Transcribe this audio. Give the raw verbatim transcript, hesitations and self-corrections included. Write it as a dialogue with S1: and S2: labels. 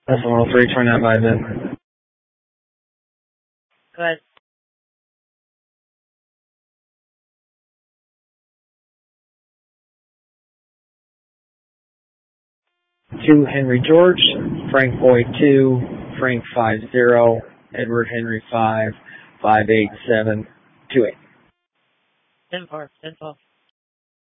S1: That's one oh three, twenty-nine by then.
S2: Go ahead.
S1: Two Henry George, Frank Boyd two, Frank five zero, Edward Henry five, five eight seven two eight.
S2: ten four, ten twelve.